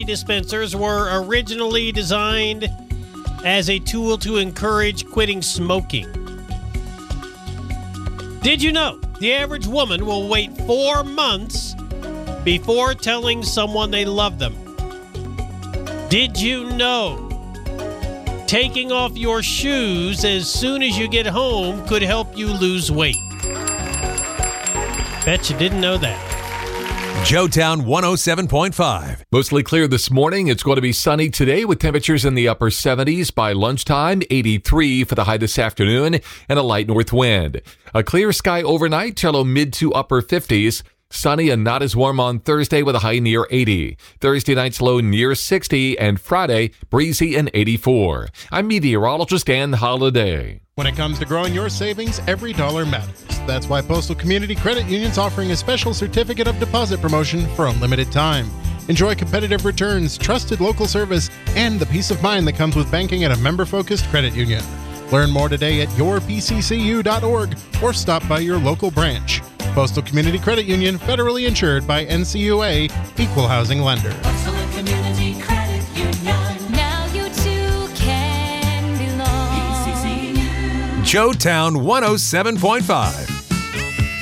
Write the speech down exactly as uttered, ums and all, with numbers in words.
dispensers were originally designed as a tool to encourage quitting smoking. Did you know the average woman will wait four months before telling someone they love them? Did you know taking off your shoes as soon as you get home could help you lose weight? Bet you didn't know that. Joetown one oh seven point five. Mostly clear this morning. It's going to be sunny today with temperatures in the upper seventies by lunchtime, eighty-three for the high this afternoon, and a light north wind. A clear sky overnight till a mid to upper fifties. Sunny and not as warm on Thursday with a high near eighty. Thursday night's low near sixty, and Friday breezy and eighty-four. I'm meteorologist Dan Holliday. When it comes to growing your savings, every dollar matters. That's why Postal Community Credit Union's offering a special certificate of deposit promotion for a limited time. Enjoy competitive returns, trusted local service, and the peace of mind that comes with banking at a member-focused credit union. Learn more today at your p c c u dot org or stop by your local branch. Postal Community Credit Union, federally insured by N C U A, Equal Housing Lender. Postal Community Credit Union. Now you too can belong. P C C U. Joetown one oh seven point five.